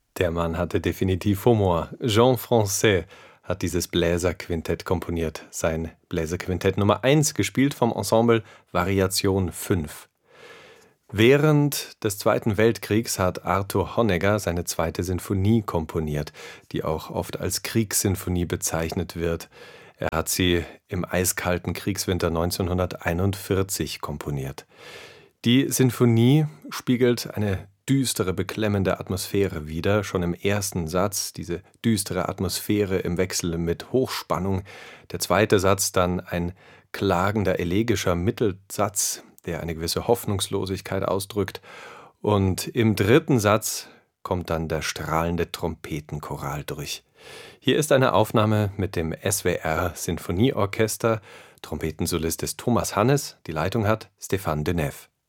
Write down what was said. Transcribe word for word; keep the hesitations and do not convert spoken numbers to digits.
Der Mann hatte definitiv Humor. Jean Francaix hat dieses Bläserquintett komponiert. Sein Bläserquintett Nummer eins, gespielt vom Ensemble Variation fünf. Während des Zweiten Weltkriegs hat Arthur Honegger seine zweite Sinfonie komponiert, die auch oft als Kriegssinfonie bezeichnet wird. Er hat sie im eiskalten Kriegswinter neunzehnhunderteinundvierzig komponiert. Die Sinfonie spiegelt eine düstere, beklemmende Atmosphäre wider, schon im ersten Satz, diese düstere Atmosphäre im Wechsel mit Hochspannung. Der zweite Satz dann ein klagender, elegischer Mittelsatz, der eine gewisse Hoffnungslosigkeit ausdrückt. Und im dritten Satz kommt dann der strahlende Trompetenchoral durch. Hier ist eine Aufnahme mit dem S W R Sinfonieorchester. Trompetensolist ist Thomas Hannes, die Leitung hat Stéphane Denef.